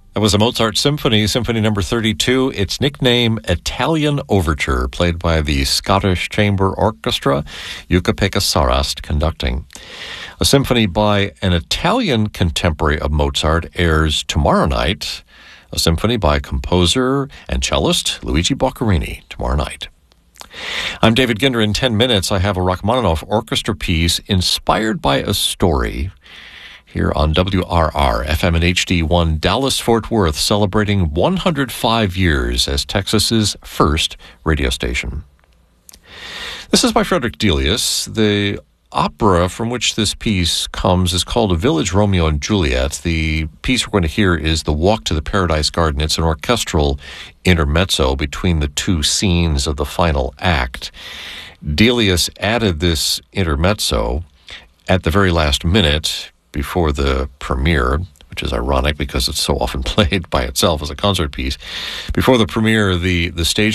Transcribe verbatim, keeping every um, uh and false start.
That was a Mozart symphony, Symphony Number thirty-two. Its nickname, Italian Overture, played by the Scottish Chamber Orchestra, Jukka-Pekka Sarast conducting. A symphony by an Italian contemporary of Mozart airs tomorrow night. A symphony by composer and cellist Luigi Boccherini tomorrow night. I'm David Ginder. In ten minutes, I have a Rachmaninoff orchestra piece inspired by a story here on W R R, F M and H D one, Dallas-Fort Worth, celebrating one hundred five years as Texas's first radio station. This is by Frederick Delius. The opera from which this piece comes is called A Village Romeo and Juliet. The piece we're going to hear is The Walk to the Paradise Garden. It's an orchestral intermezzo between the two scenes of the final act. Delius added this intermezzo at the very last minute before the premiere, which is ironic because it's so often played by itself as a concert piece. Before the premiere, the, the stage